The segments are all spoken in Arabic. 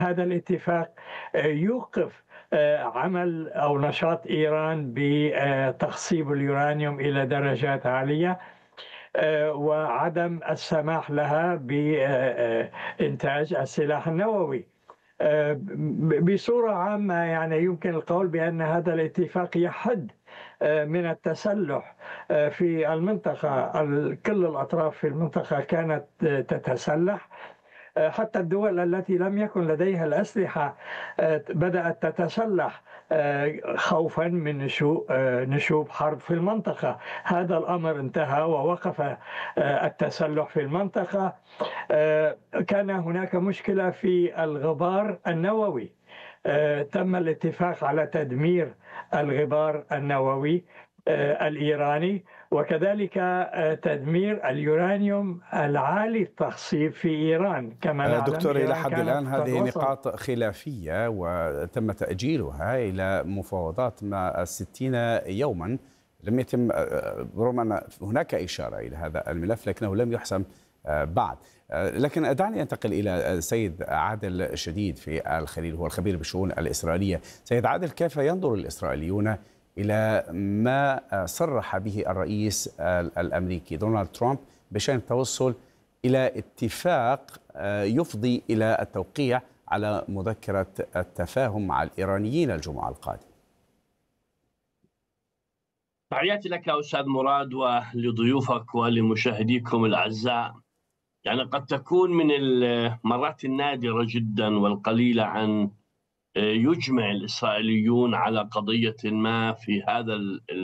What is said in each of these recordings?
هذا الاتفاق يوقف عمل أو نشاط إيران بتخصيب اليورانيوم إلى درجات عالية، وعدم السماح لها بإنتاج السلاح النووي. بصورة عامة يعني يمكن القول بأن هذا الاتفاق يحد من التسلح في المنطقة. كل الأطراف في المنطقة كانت تتسلح، حتى الدول التي لم يكن لديها الأسلحة بدأت تتسلح خوفا من نشوب حرب في المنطقة. هذا الأمر انتهى ووقف التسلح في المنطقة. كان هناك مشكلة في الغبار النووي، تم الاتفاق على تدمير الغبار النووي الإيراني، وكذلك تدمير اليورانيوم العالي التخصيب في إيران. كما نعلم دكتور، إلى إيران حد كانت الآن قد هذه وصلت. نقاط خلافية وتم تأجيلها إلى مفاوضات مع 60 يوما. لم يتم، رغم أن هناك إشارة إلى هذا الملف لكنه لم يحسم بعد. لكن دعني أنتقل إلى السيد عادل شديد في الخليل، هو الخبير بالشؤون الإسرائيلية. سيد عادل، كيف ينظر الإسرائيليون إلى ما صرح به الرئيس الأمريكي دونالد ترامب بشأن التوصل إلى اتفاق يفضي إلى التوقيع على مذكرة التفاهم مع الإيرانيين الجمعة القادمة؟ تحياتي لك أستاذ مراد ولضيوفك ولمشاهديكم الأعزاء. يعني قد تكون من المرات النادرة جدا والقليلة أن يجمع الإسرائيليون على قضية ما في هذا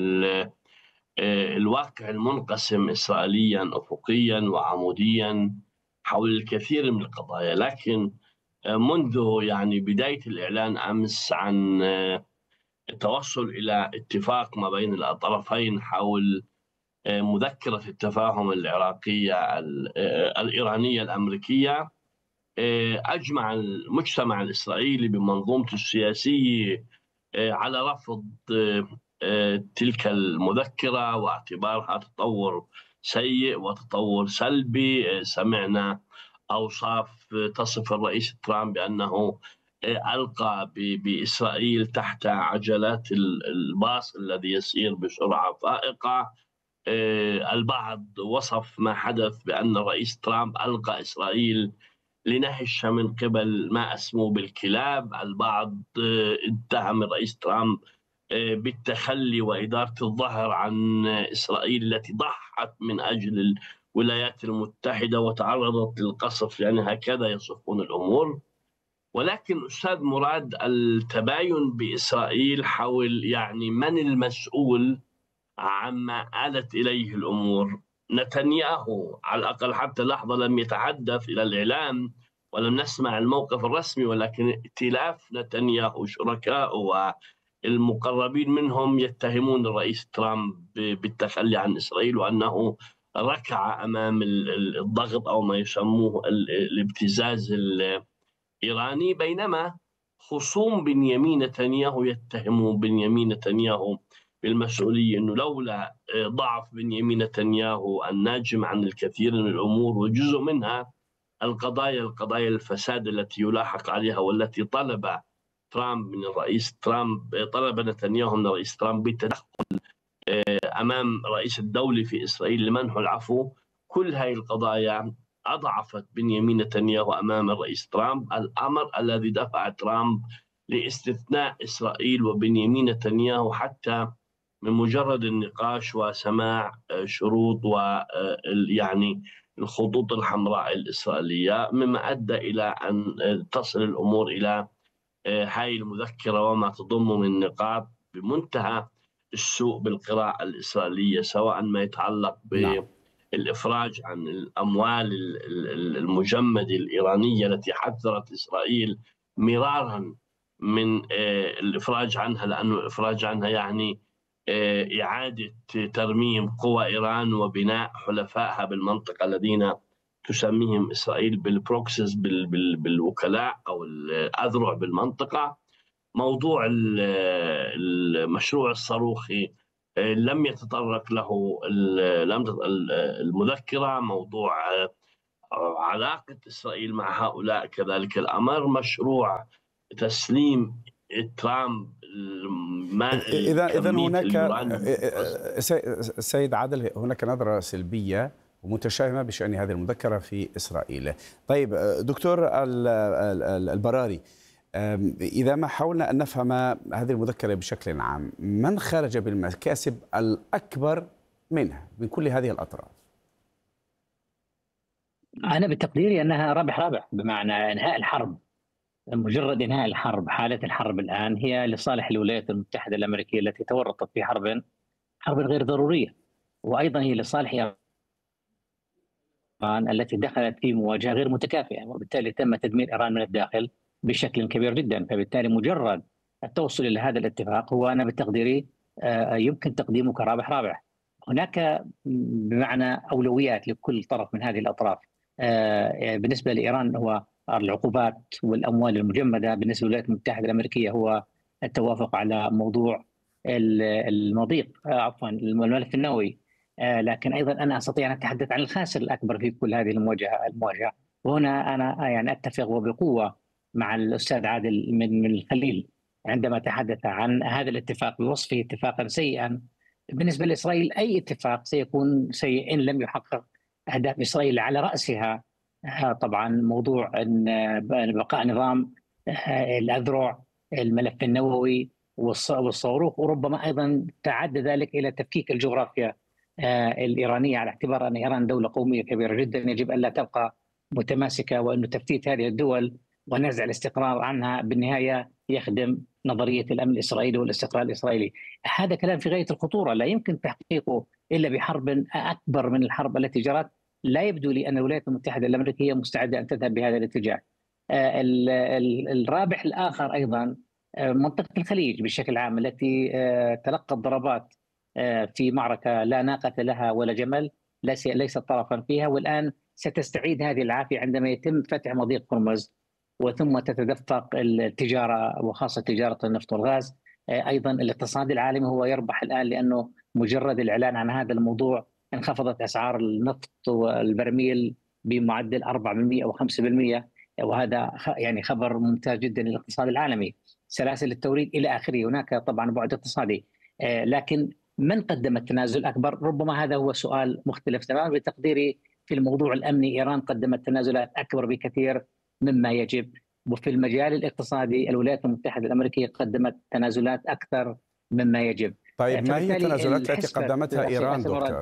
الواقع المنقسم إسرائيليا أفقيا وعموديا حول الكثير من القضايا. لكن منذ يعني بداية الإعلان أمس عن التوصل إلى اتفاق ما بين الطرفين حول مذكرة التفاهم العراقية الإيرانية الأمريكية، أجمع المجتمع الإسرائيلي بمنظومته السياسية على رفض تلك المذكرة واعتبارها تطور سيء وتطور سلبي. سمعنا أوصاف تصف الرئيس ترامب بأنه ألقى بإسرائيل تحت عجلات الباص الذي يسير بسرعة فائقة. البعض وصف ما حدث بأن الرئيس ترامب ألقى إسرائيل لنهش من قبل ما أسموه بالكلاب. البعض اتهم الرئيس ترامب بالتخلي وإدارة الظهر عن إسرائيل التي ضحت من أجل الولايات المتحدة وتعرضت للقصف، يعني هكذا يصفون الأمور. ولكن أستاذ مراد، التباين بإسرائيل حول يعني من المسؤول عما آلت إليه الأمور. نتنياهو على الأقل حتى لحظة لم يتحدث إلى الإعلام ولم نسمع الموقف الرسمي، ولكن ائتلاف نتنياهو شركاء والمقربين منهم يتهمون الرئيس ترامب بالتخلي عن إسرائيل وأنه ركع أمام الضغط أو ما يسموه الابتزاز الإيراني، بينما خصوم بنيامين نتنياهو يتهمون بنيامين نتنياهو بالمسؤولية، أنه لولا ضعف بنيامين نتنياهو الناجم عن الكثير من الأمور وجزء منها القضايا الفساد التي يلاحق عليها والتي طلب ترامب من الرئيس ترامب، طلب نتنياهو من الرئيس ترامب بالتدخل أمام رئيس الدولة في إسرائيل لمنح العفو. كل هذه القضايا أضعفت بنيامين نتنياهو أمام الرئيس ترامب، الأمر الذي دفع ترامب لاستثناء إسرائيل وبنيامين نتنياهو حتى من مجرد النقاش وسماع شروط ويعني الخطوط الحمراء الإسرائيلية، مما أدى إلى أن تصل الأمور إلى هاي المذكرة وما تضم من نقاط بمنتهى السوء بالقراءة الإسرائيلية، سواء ما يتعلق نعم. بالإفراج عن الأموال المجمدة الإيرانية التي حذرت إسرائيل مرارا من الإفراج عنها، لأنه الإفراج عنها يعني إعادة ترميم قوى إيران وبناء حلفائها بالمنطقة الذين تسميهم إسرائيل بالبروكسيز، بالوكلاء أو الأذرع بالمنطقة. موضوع المشروع الصاروخي لم يتطرق له المذكرة. موضوع علاقة إسرائيل مع هؤلاء كذلك الأمر، مشروع تسليم ترامب إذا كمية هناك اليورانيوم المفرز. سيد عادل، هناك نظرة سلبية ومتشائمة بشأن هذه المذكرة في إسرائيل. طيب دكتور البراري، إذا ما حاولنا أن نفهم هذه المذكرة بشكل عام، من خرج بالمكاسب الأكبر منها من كل هذه الأطراف؟ أنا بتقديري أنها رابح رابح، بمعنى إنهاء الحرب. مجرد إنهاء الحرب، حالة الحرب الآن هي لصالح الولايات المتحدة الأمريكية التي تورطت في حرب غير ضرورية، وأيضا هي لصالح إيران التي دخلت في مواجهة غير متكافئة، وبالتالي تم تدمير إيران من الداخل بشكل كبير جدا. فبالتالي مجرد التوصل إلى هذا الاتفاق هو أنا بتقديري يمكن تقديمه كرابح رابح. هناك بمعنى أولويات لكل طرف من هذه الأطراف. بالنسبة لإيران هو العقوبات والأموال المجمدة، بالنسبة للولايات المتحدة الأمريكية هو التوافق على موضوع المضيق، عفوا الملف النووي. لكن ايضا انا استطيع ان اتحدث عن الخاسر الاكبر في كل هذه المواجهه. وهنا انا يعني اتفق وبقوه مع الاستاذ عادل من الخليل عندما تحدث عن هذا الاتفاق بوصفه اتفاقا سيئا. بالنسبه لاسرائيل اي اتفاق سيكون سيء ان لم يحقق اهداف اسرائيل، على راسها طبعا موضوع ان بقاء نظام الاذرع، الملف النووي والصاروخ، وربما ايضا تعدى ذلك الى تفكيك الجغرافيا الإيرانية، على اعتبار أن إيران دولة قومية كبيرة جدا يجب أن لا تبقى متماسكة، وأن تفتيت هذه الدول ونزع الاستقرار عنها بالنهاية يخدم نظرية الأمن الإسرائيلي والاستقرار الإسرائيلي. هذا كلام في غاية الخطورة، لا يمكن تحقيقه إلا بحرب أكبر من الحرب التي جرت. لا يبدو لي أن الولايات المتحدة الأمريكية مستعدة أن تذهب بهذا الاتجاه. الرابح الآخر أيضا منطقة الخليج بشكل عام، التي تلقت ضربات في معركة لا ناقة لها ولا جمل، ليست طرفا فيها، والآن ستستعيد هذه العافية عندما يتم فتح مضيق هرمز وثم تتدفق التجارة وخاصة تجارة النفط والغاز. أيضا الاقتصاد العالمي هو يربح الآن، لأنه مجرد الإعلان عن هذا الموضوع انخفضت أسعار النفط والبرميل بمعدل 4% أو 5%، وهذا يعني خبر ممتاز جدا للاقتصاد العالمي. سلاسل التوريد إلى آخره. هناك طبعا بعد اقتصادي، لكن من قدم التنازل الأكبر؟ ربما هذا هو سؤال مختلف تماما. بتقديري في الموضوع الأمني إيران قدمت تنازلات أكبر بكثير مما يجب، وفي المجال الاقتصادي الولايات المتحدة الأمريكية قدمت تنازلات أكثر مما يجب. طيب ما هي التنازلات التي قدمتها إيران دكتور؟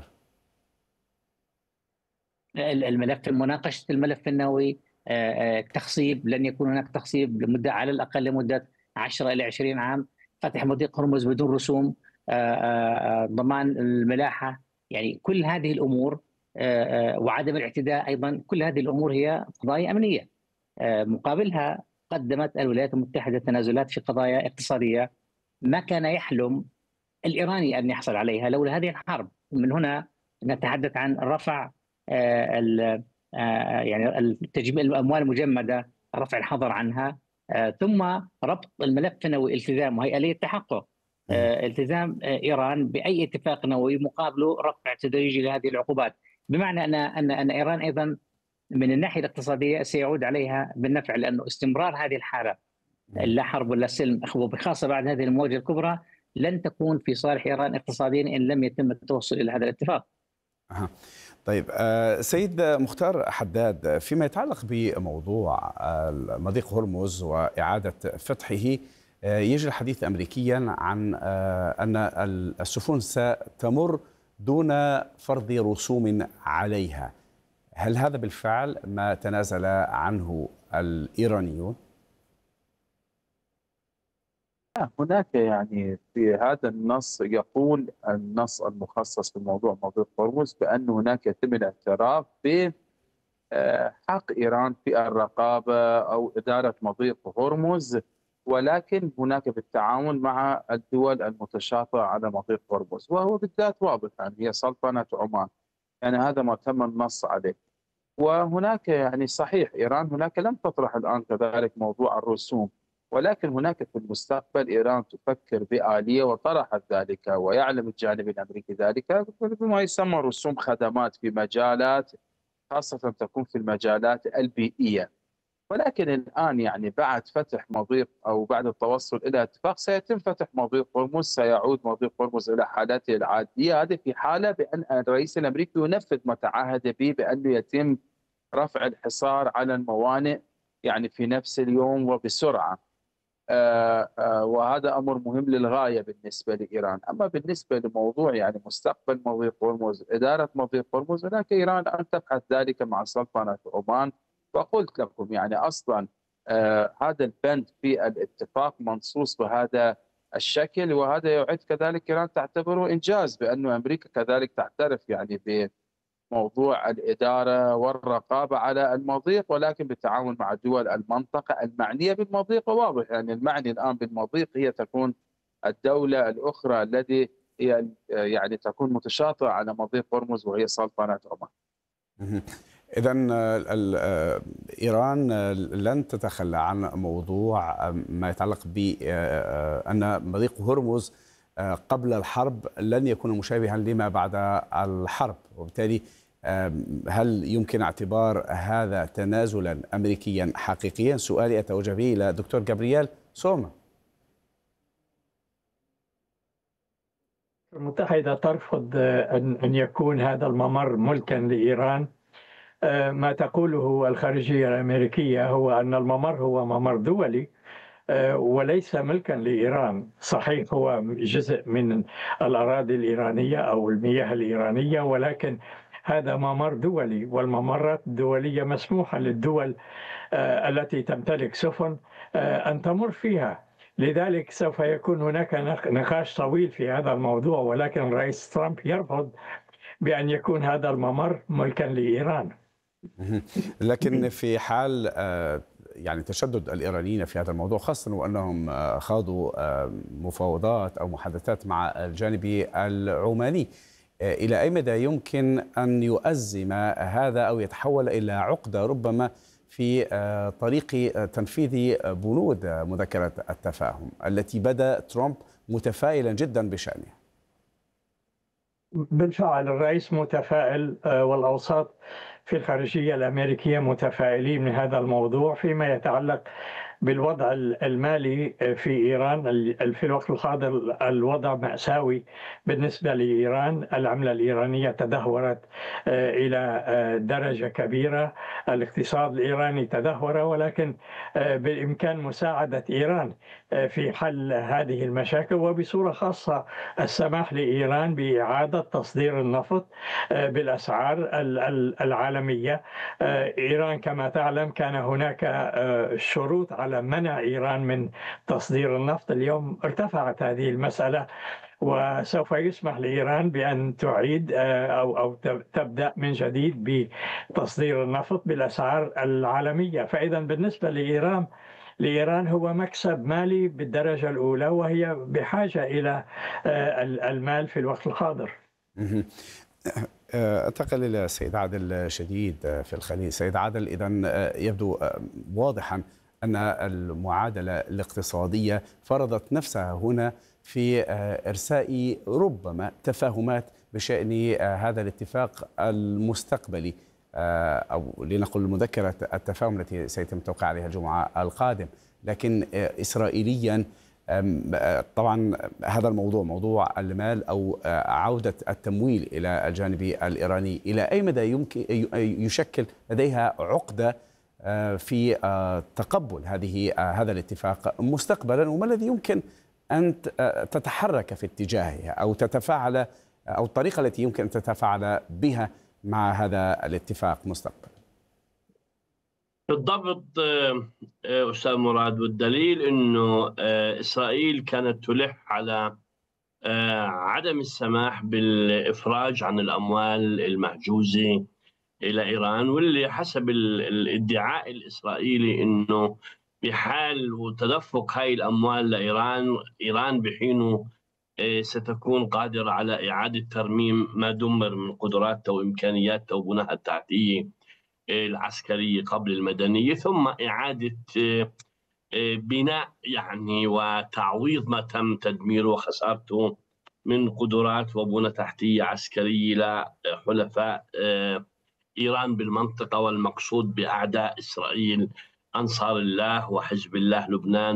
الملف، مناقشة الملف النووي، تخصيب، لن يكون هناك تخصيب لمدة على الأقل لمدة 10 إلى 20 عام، فتح مضيق هرمز بدون رسوم، ضمان الملاحة، يعني كل هذه الأمور، وعدم الاعتداء أيضا. كل هذه الأمور هي قضايا أمنية. مقابلها قدمت الولايات المتحدة تنازلات في قضايا اقتصادية ما كان يحلم الإيراني أن يحصل عليها لولا هذه الحرب. من هنا نتحدث عن رفع يعني الأموال المجمدة، رفع الحظر عنها، ثم ربط الملف النووي التزام، وهي آلية تحقق التزام إيران بأي اتفاق نووي مقابله رفع تدريجي لهذه العقوبات. بمعنى أن إيران أيضا من الناحية الاقتصادية سيعود عليها بالنفع، لأنه استمرار هذه الحالة لا حرب ولا سلم، وبخاصة بعد هذه المواجهة الكبرى، لن تكون في صالح إيران اقتصاديا إن لم يتم التوصل إلى هذا الاتفاق. طيب سيد مختار حداد، فيما يتعلق بموضوع مضيق هرمز وإعادة فتحه، يجري الحديث أمريكيا عن أن السفن ستمر دون فرض رسوم عليها. هل هذا بالفعل ما تنازل عنه الإيرانيون؟ هناك يعني في هذا النص، يقول النص المخصص في موضوع مضيق هرمز بأن هناك يتم الاعتراف بحق إيران في الرقابة أو إدارة مضيق هرمز، ولكن هناك بالتعاون مع الدول المتشاطئة على مضيق هرمز، وهو بالذات واضح يعني هي سلطنة عمان. يعني هذا ما تم النص عليه. وهناك يعني صحيح إيران هناك لم تطرح الآن كذلك موضوع الرسوم، ولكن هناك في المستقبل إيران تفكر بآلية وطرحت ذلك، ويعلم الجانب الأمريكي ذلك، بما يسمى رسوم خدمات في مجالات خاصة تكون في المجالات البيئية. ولكن الآن يعني بعد فتح مضيق أو بعد التوصل إلى اتفاق سيتم فتح مضيق هرمز، سيعود مضيق هرمز إلى حالته العادية. هذه في حالة بأن الرئيس الأمريكي ينفذ ما تعهد به بأنه يتم رفع الحصار على الموانئ يعني في نفس اليوم وبسرعة. وهذا أمر مهم للغاية بالنسبة لإيران. أما بالنسبة لموضوع يعني مستقبل مضيق هرمز، إدارة مضيق هرمز، هناك إيران أن تبحث ذلك مع سلطنة عمان. وقلت لكم يعني أصلا هذا البند في الاتفاق منصوص بهذا الشكل، وهذا يعد كذلك إيران تعتبره إنجاز بأنه أمريكا كذلك تعترف يعني موضوع الإدارة والرقابة على المضيق، ولكن بالتعاون مع دول المنطقة المعنية بالمضيق. وواضح يعني المعني الآن بالمضيق هي تكون الدولة الأخرى التي هي يعني تكون متشاطئة على مضيق هرمز وهي سلطنة عمان. إذا إيران لن تتخلى عن موضوع ما يتعلق بأن مضيق هرمز قبل الحرب لن يكون مشابها لما بعد الحرب، وبالتالي هل يمكن اعتبار هذا تنازلا أمريكيا حقيقيا؟ سؤالي أتوجه به إلى دكتور جابرييل سوما. المتحدة ترفض أن يكون هذا الممر ملكا لإيران. ما تقوله الخارجية الأمريكية هو أن الممر هو ممر دولي وليس ملكا لإيران. صحيح هو جزء من الأراضي الإيرانية أو المياه الإيرانية، ولكن هذا ممر دولي، والممرات الدولية مسموحة للدول التي تمتلك سفن أن تمر فيها. لذلك سوف يكون هناك نقاش طويل في هذا الموضوع، ولكن الرئيس ترامب يرفض بأن يكون هذا الممر ملكا لإيران. لكن في حال يعني تشدد الإيرانيين في هذا الموضوع، خاصة وأنهم خاضوا مفاوضات أو محادثات مع الجانب العماني، إلى أي مدى يمكن أن يؤزم هذا أو يتحول إلى عقدة ربما في طريق تنفيذ بنود مذكرة التفاهم التي بدأ ترامب متفائلا جدا بشأنها؟ بالفعل الرئيس متفائل، والأوساط في الخارجية الأمريكية متفائلين من هذا الموضوع. فيما يتعلق بالوضع المالي في إيران في الوقت الحاضر الوضع مأساوي بالنسبة لإيران. العملة الإيرانية تدهورت إلى درجة كبيرة، الاقتصاد الإيراني تدهور، ولكن بالإمكان مساعدة إيران في حل هذه المشاكل، وبصورة خاصة السماح لإيران بإعادة تصدير النفط بالأسعار العالمية. إيران كما تعلم كان هناك شروط على منع إيران من تصدير النفط. اليوم ارتفعت هذه المسألة، وسوف يسمح لإيران بأن تعيد أو تبدأ من جديد بتصدير النفط بالأسعار العالمية. فإذا بالنسبة لإيران هو مكسب مالي بالدرجة الأولى، وهي بحاجة إلى المال في الوقت الحاضر. انتقل إلى السيد عادل شديد في الخليل. سيد عادل، إذن يبدو واضحا أن المعادلة الاقتصادية فرضت نفسها هنا في إرساء ربما تفاهمات بشأن هذا الاتفاق المستقبلي، أو لنقل مذكرة التفاهم التي سيتم التوقيع عليها الجمعة القادم. لكن إسرائيليا طبعا هذا الموضوع، موضوع المال أو عودة التمويل إلى الجانب الإيراني، إلى أي مدى يمكن يشكل لديها عقدة في تقبل هذا الاتفاق مستقبلا، وما الذي يمكن أن تتحرك في اتجاهها أو تتفاعل، أو الطريقة التي يمكن أن تتفاعل بها مع هذا الاتفاق مستقبلا؟ بالضبط أستاذ مراد، والدليل أنه إسرائيل كانت تلح على عدم السماح بالإفراج عن الأموال المحجوزة إلى إيران، واللي حسب الادعاء الإسرائيلي أنه بحال تدفق هاي الأموال لإيران، إيران بحينه ستكون قادرة على إعادة ترميم ما دمر من قدراتها وإمكانياتها وبناها التحتية العسكرية قبل المدنية، ثم إعادة بناء يعني وتعويض ما تم تدميره وخسارته من قدرات وبنى تحتية عسكرية لحلفاء إيران بالمنطقة، والمقصود بأعداء إسرائيل أنصار الله وحزب الله لبنان